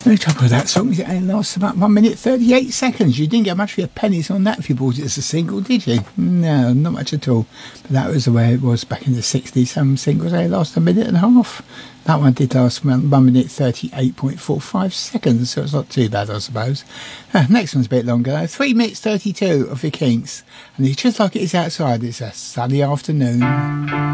The trouble with that song is it only lasts about 1 minute 38 seconds. You didn't get much for your pennies on that if you bought it as a single, did you? No, not much at all. But that was the way it was back in the 60s. Some singles, they last a minute and a half. That one did last 1 minute 38.45 seconds, so it's not too bad, I suppose. Next one's a bit longer, 3 minutes 32 of the Kinks. And it's just like it is outside. It's a sunny afternoon.